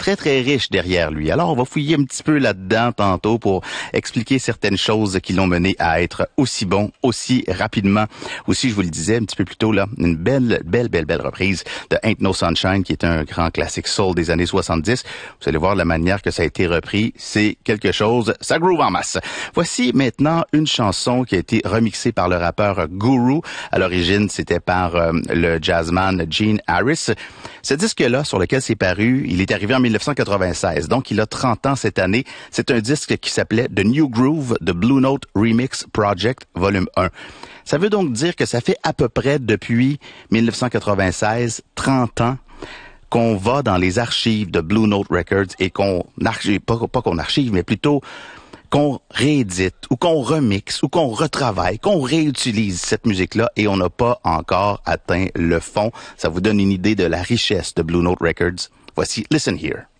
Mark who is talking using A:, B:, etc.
A: très, très riche derrière lui. Alors, on va fouiller un petit peu là-dedans tantôt pour expliquer certaines choses qui l'ont mené à être aussi bon, aussi rapidement. Aussi, je vous le disais un petit peu plus tôt, là, une belle reprise de Ain't No Sunshine, qui est un grand classique soul des années 70. Vous allez voir la manière que ça a été repris. C'est quelque chose, ça groove en masse. Voici maintenant une chanson qui a été remixée par le rappeur Guru. À l'origine, c'était par le jazzman Gene Harris. Ce disque-là, sur lequel c'est paru, il est arrivé en 1996, donc il a 30 ans cette année. C'est un disque qui s'appelait The New Groove, The Blue Note Remix Project, volume 1. Ça veut donc dire que ça fait à peu près depuis 1996, 30 ans, qu'on va dans les archives de Blue Note Records et qu'on archive, pas qu'on archive, mais plutôt qu'on réédite ou qu'on remixe ou qu'on retravaille, qu'on réutilise cette musique-là et on n'a pas encore atteint le fond. Ça vous donne une idée de la richesse de Blue Note Records. Voici Listen Here.